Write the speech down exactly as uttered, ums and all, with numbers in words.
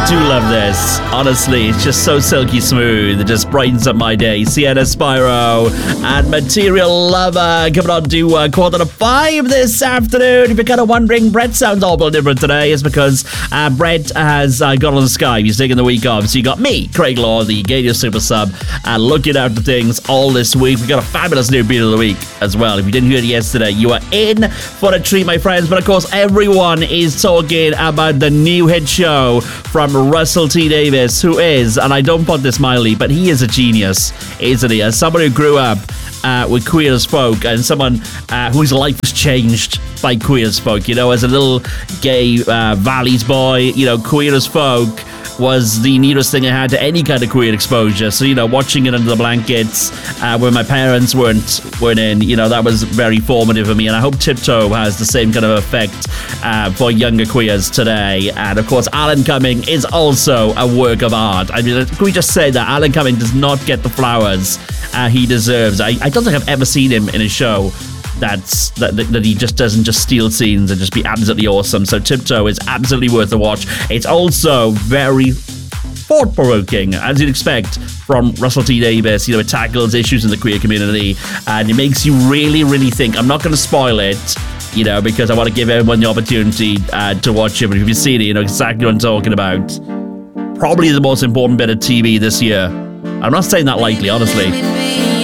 do love this. Honestly, it's just so silky smooth. It just brightens up my day. Sienna Spyro and Material Lover coming on to uh, quarter to five this afternoon. If you're kind of wondering, Brett sounds all but different today. It's because uh, Brett has uh, gone on Skype. He's taking the week off. So you got me, Craig Law, the Gator Super Sub, and looking out for things all this week. We got a fabulous new beat of the week as well. If you didn't hear it yesterday, you are in for a treat, my friends. But of course, everyone is talking about the new hit show from Russell T Davies, who is, and I don't put this mildly, but he is a genius, isn't he? As someone who grew up uh, with Queer as Folk, and someone uh, whose life was changed by Queer as Folk, you know, as a little gay uh, Valleys boy, you know, Queer as Folk was the nearest thing I had to any kind of queer exposure. So, you know, watching it under the blankets uh, when my parents weren't weren't in, you know, that was very formative for me. And I hope Tiptoe has the same kind of effect uh, for younger queers today. And of course, Alan Cumming is also a work of art. I mean, can we just say that Alan Cumming does not get the flowers uh, he deserves? I, I don't think I've ever seen him in a show That's that, that he just doesn't just steal scenes and just be absolutely awesome. So Tiptoe is absolutely worth a watch. It's also very thought-provoking, as you'd expect from Russell T Davies. You know, it tackles issues in the queer community, and it makes you really, really think. I'm not going to spoil it, you know, because I want to give everyone the opportunity uh, to watch it. But if you've seen it, you know exactly what I'm talking about. Probably the most important bit of T V this year. I'm not saying that lightly, honestly.